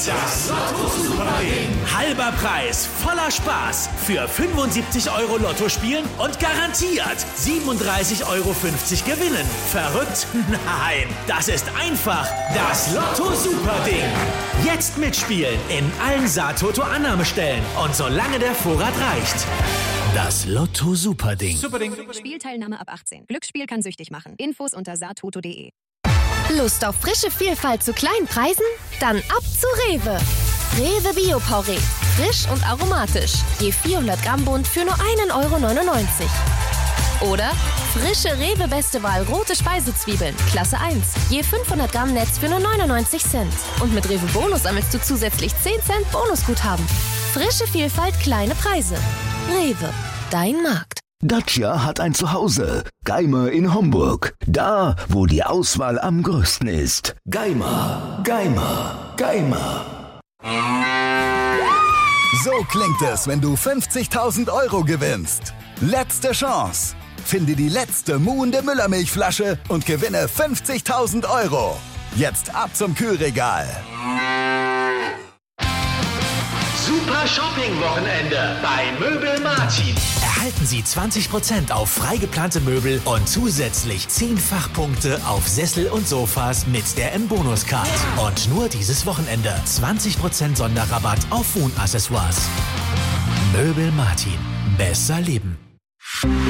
Das Lotto Super-Ding. Halber Preis, voller Spaß. Für 75 € Lotto spielen und garantiert 37,50 € gewinnen. Verrückt? Nein, das ist einfach das Lotto Super-Ding. Jetzt mitspielen in allen Saattoto-Annahmestellen und solange der Vorrat reicht. Das Lotto Super-Ding. Spielteilnahme ab 18. Glücksspiel kann süchtig machen. Infos unter saattoto.de. Lust auf frische Vielfalt zu kleinen Preisen? Dann ab zu Rewe. Rewe Bio-Porree. Frisch und aromatisch. Je 400 Gramm Bund für nur 1,99 €. Oder frische Rewe Beste Wahl rote Speisezwiebeln. Klasse 1. Je 500 Gramm Netz für nur 99 Cent. Und mit Rewe Bonus sammelst du zusätzlich 10 Cent Bonusguthaben. Frische Vielfalt, kleine Preise. Rewe. Dein Markt. Dacia hat ein Zuhause. Geimer in Homburg. Da, wo die Auswahl am größten ist. Geimer, Geimer, Geimer. So klingt es, wenn du 50.000 € gewinnst. Letzte Chance. Finde die letzte muhende Müllermilchflasche und gewinne 50.000 €. Jetzt ab zum Kühlregal. Super Shopping-Wochenende bei Möbel Martin. Erhalten Sie 20% auf freigeplante Möbel und zusätzlich 10 Fachpunkte auf Sessel und Sofas mit der M-Bonus-Card. Und nur dieses Wochenende 20% Sonderrabatt auf Wohnaccessoires. Möbel Martin. Besser leben.